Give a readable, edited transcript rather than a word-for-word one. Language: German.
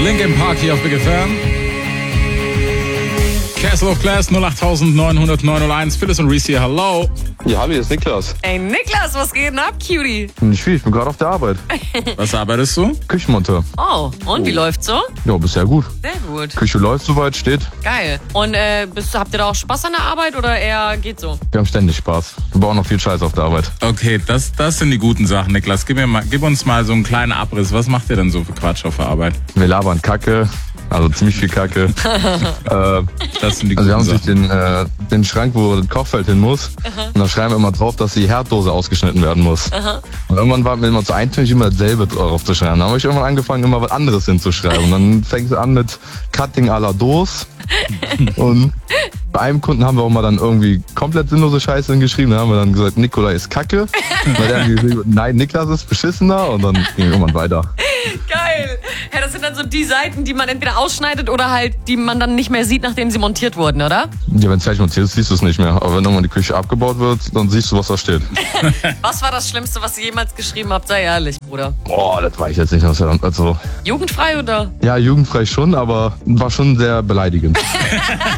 Linkin Park hier auf Big FM. Castle of Class 08900 Phyllis und Reese hier, hallo. Ja, hallo, hier ist Niklas. Ey, Niklas, was geht denn ab, Cutie? Nicht viel, ich bin gerade auf der Arbeit. Was arbeitest du? Küchenmonteur. Oh, und wie läuft's so? Ja, bisher gut. Sehr gut. Küche läuft soweit, steht. Geil. Und habt ihr da auch Spaß an der Arbeit oder eher geht so? Wir haben ständig Spaß. Wir bauen noch viel Scheiß auf der Arbeit. Okay, das sind die guten Sachen, Niklas. Gib uns mal so einen kleinen Abriss. Was macht ihr denn so für Quatsch auf der Arbeit? Wir labern Kacke, also ziemlich viel Kacke. Das sind die Also wir guten haben sich Sachen. den Schrank, wo das Kochfeld hin muss, und da schreiben wir immer drauf, dass die Herddose ausgeschnitten werden muss. Und irgendwann war mir immer zu eintönig immer dasselbe drauf zu schreiben. Dann habe ich irgendwann angefangen, immer was anderes hinzuschreiben. Und dann fängt es an mit Cutting à la Dose. Und bei einem Kunden haben wir auch mal dann irgendwie komplett sinnlose Scheiße hingeschrieben. Da haben wir dann gesagt, Nikolai ist Kacke. Weil der dann gesagt, nein, Niklas ist beschissener. Und dann ging irgendwann weiter. Geil. Ja, das sind dann so die Seiten, die man entweder ausschneidet oder halt, die man dann nicht mehr sieht, nachdem sie montiert wurden, oder? Ja, wenn es fertig montiert ist, siehst du es nicht mehr. Aber wenn irgendwann die Küche abgebaut wird, dann siehst du, was da steht. Was war das Schlimmste, was ihr jemals geschrieben habt? Sei ehrlich, Bruder. Boah, das weiß ich jetzt nicht. Also, Jugendfrei oder? ja, jugendfrei schon, aber war schon sehr beleidigend.